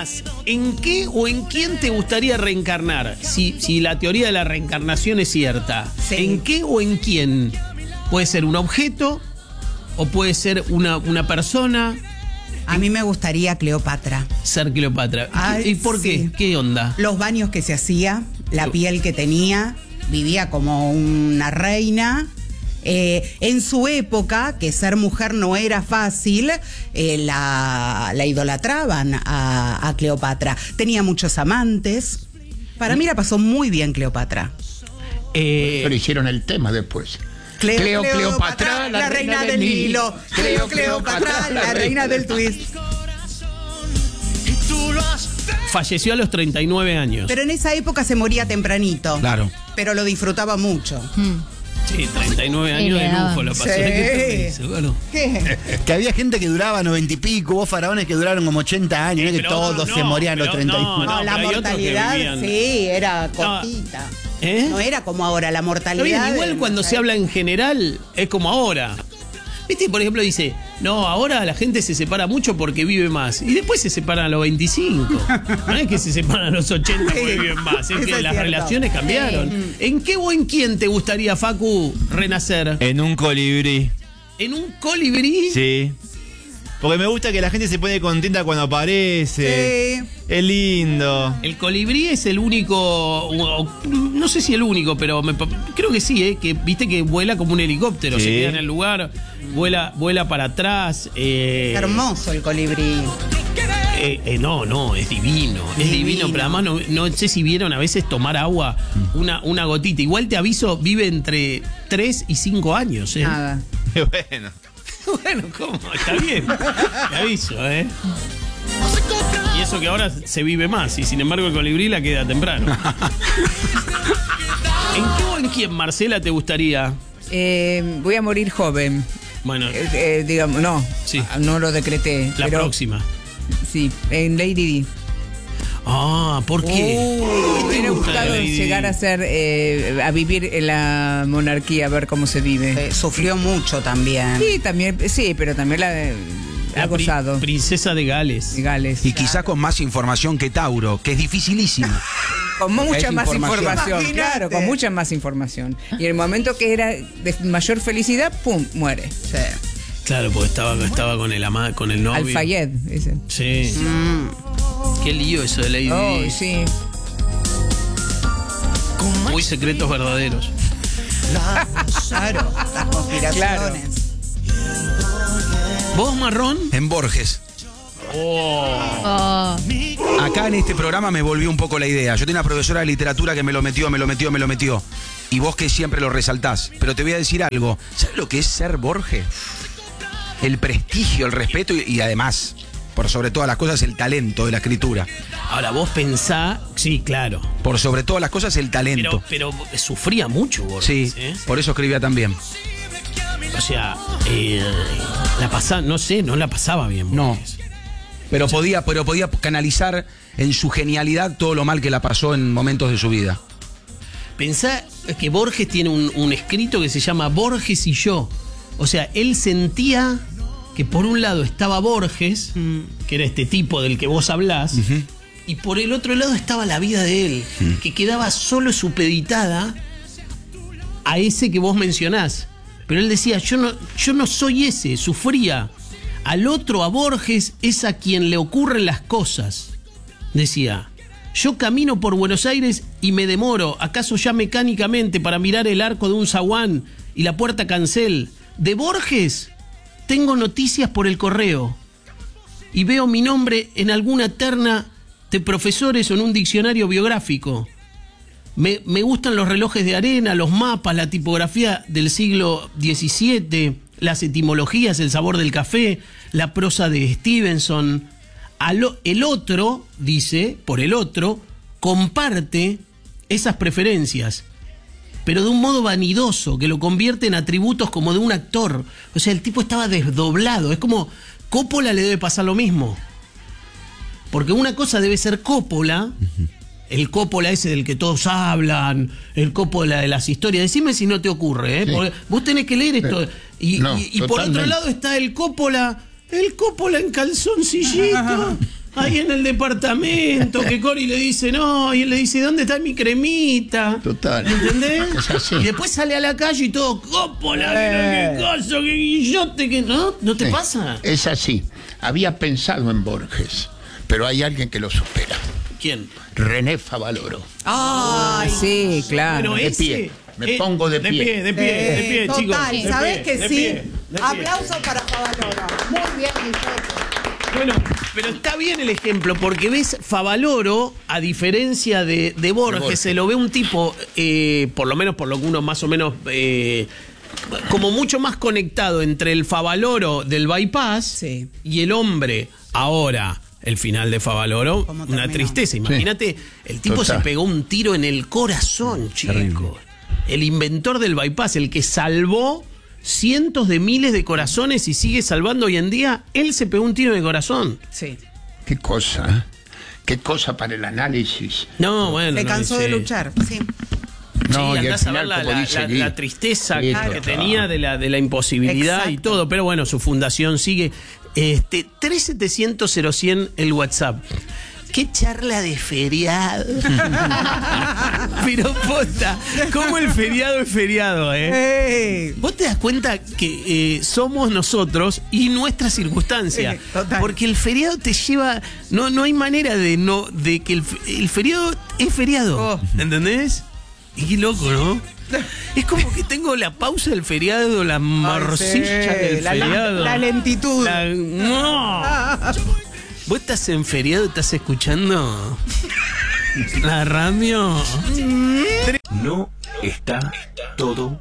reencarnás, ¿en qué o en quién te gustaría reencarnar? Si la teoría de la reencarnación es cierta. Sí. ¿En qué o en quién? Puede ser un objeto o puede ser una persona. A mí me gustaría Cleopatra. Ser Cleopatra. Ay, ¿Y por qué? sí. ¿Qué onda? Los baños que se hacía, la piel que tenía, vivía como una reina. En su época, que ser mujer no era fácil, la idolatraban a Cleopatra. Tenía muchos amantes. Para mí la pasó muy bien Cleopatra. Pero hicieron el tema después. Cleopatra, la reina del Nilo. Cleopatra, la reina del twist. Falleció a los 39 años. Pero en esa época se moría tempranito. Claro. Pero lo disfrutaba mucho. Sí, 39 años de lujo lo pasó. Sí. ¿Qué te dice? Bueno. ¿Qué? Que había gente que duraba 90 y pico, hubo faraones que duraron como 80 años, no es que Pero todos otros se no, morían a los pero 30 y no, pico. No, la pero hay otros que mortalidad, vivían. sí, era cortita. ¿Eh? No era como ahora, la Está mortalidad. bien, igual de cuando nuestra se habla en general es como ahora. ¿Viste? Por ejemplo, dice, no, ahora la gente se separa mucho porque vive más. Y después se separan a los 25. No es que se separan a los 80 porque viven más. Es Eso que es las cierto. relaciones cambiaron. ¿En qué o en quién te gustaría, Facu, renacer? En un colibrí. ¿En un colibrí? Sí. Porque me gusta que la gente se pone contenta cuando aparece. Sí. Es lindo. El colibrí es el único, no sé si el único, pero creo que sí, que viste que vuela como un helicóptero, Sí. se queda en el lugar, vuela para atrás. Hermoso el colibrí. No, es divino. Es divino, pero además no sé si vieron a veces tomar agua, una gotita. Igual te aviso, vive entre 3 y 5 años. Nada. Bueno. Bueno, ¿cómo? Está bien. Te aviso, Y eso que ahora se vive más, y sin embargo el colibrí la queda temprano. ¿En qué o en quién, Marcela, te gustaría? Voy a morir joven. Bueno, Digamos, no. Sí. No lo decreté. la pero, próxima. Sí, en Lady Di. ¿Por qué? Me hubiera gustado Lady Di? llegar a ser, a vivir en la monarquía, a ver cómo se vive. Sufrió mucho también. Sí, también, sí, pero también la ha gozado. Princesa de Gales. De Gales. Y quizás con más información que Tauro, que es dificilísimo. Con mucha Es más información. Imagínate. Claro, con mucha más información. Y en el momento que era de mayor felicidad, ¡pum! Muere. Sí. Claro, porque estaba con el novio. Al-Fayed, ese. Sí. Qué lío eso de Lady Oh, Di. sí. Muy secretos verdaderos. Claro, las conspiraciones. ¿Vos, Marrón? En Borges. Acá en este programa me volvió un poco la idea. Yo tenía una profesora de literatura que me lo metió. Y vos que siempre lo resaltás. Pero te voy a decir algo. ¿Sabes lo que es ser Borges? El prestigio, el respeto y además, por sobre todas las cosas, el talento de la escritura. Ahora, vos pensá... Sí, claro. Por sobre todas las cosas, el talento. Pero sufría mucho, Borges. Sí, por eso escribía tan bien. O sea, la pasaba... No sé, no la pasaba bien, No. Borges. Pero podía canalizar en su genialidad todo lo mal que la pasó en momentos de su vida. Pensá que Borges tiene un escrito que se llama Borges y yo. O sea, él sentía que por un lado estaba Borges, que era este tipo del que vos hablás, y por el otro lado estaba la vida de él, que quedaba solo supeditada a ese que vos mencionás. Pero él decía, yo no soy ese, sufría. Al otro, a Borges, es a quien le ocurren las cosas. Decía, yo camino por Buenos Aires y me demoro, acaso ya mecánicamente, para mirar el arco de un zaguán y la puerta cancel. De Borges tengo noticias por el correo y veo mi nombre en alguna terna de profesores o en un diccionario biográfico. Me gustan los relojes de arena, los mapas, la tipografía del siglo XVII, las etimologías, el sabor del café, la prosa de Stevenson. El otro, dice, por el otro, comparte esas preferencias, pero de un modo vanidoso, que lo convierte en atributos como de un actor. O sea, el tipo estaba desdoblado. Es como, Coppola le debe pasar lo mismo. Porque una cosa debe ser Coppola, el Coppola ese del que todos hablan, el Coppola de las historias. Decime si no te ocurre, ¿eh? Sí. Porque vos tenés que leer esto. Y por otro totalmente. lado está el Coppola en calzoncillito. ahí en el departamento, que Cori le dice, no, y él le dice, ¿dónde está mi cremita? Total. ¿Entendés? Es así. Y después sale a la calle y todo, cópola, qué cosa, qué guillote, que ¿no te pasa? Es así. Había pensado en Borges, pero hay alguien que lo supera. ¿Quién? René Favaloro. Ay, Sí, claro. Bueno, de ese, pie. Me pongo de pie. De pie, chicos. total, De ¿sabés pie, que de sí? pie, de pie. Aplauso para Favaloro. Muy bien, Guillote. Bueno, pero está bien el ejemplo, porque ves, Favaloro, a diferencia de Borges, se lo ve un tipo, por lo menos por lo que uno más o menos, como mucho más conectado entre el Favaloro del bypass Sí. y el hombre ahora. El final de Favaloro, ¿Cómo una terminó? tristeza. Imagínate, el tipo Total. se pegó un tiro en el corazón, chicos. El inventor del bypass, el que salvó cientos de miles de corazones y sigue salvando hoy en día, él se pegó un tiro en el corazón. Sí. Qué cosa, ¿eh? Qué cosa para el análisis. No, bueno. Se no, cansó de sí. luchar, sí. No, Sí, y al andás a ver final, como dice Gui, la tristeza sí, que total. tenía de la imposibilidad y Exacto. todo, pero bueno, su fundación sigue. 3700-0100 el WhatsApp. Qué charla de feriado. Pero posta, ¿cómo el feriado es feriado, ¡Ey! Vos te das cuenta que somos nosotros y nuestra circunstancia. Total. Porque el feriado te lleva. No hay manera de que el feriado es feriado. Oh. ¿Entendés? Y qué loco, ¿no? Es como que tengo la pausa del feriado, la morcilla del feriado. La lentitud. No. ¿Vos estás en feriado? ¿Estás escuchando la radio? No está todo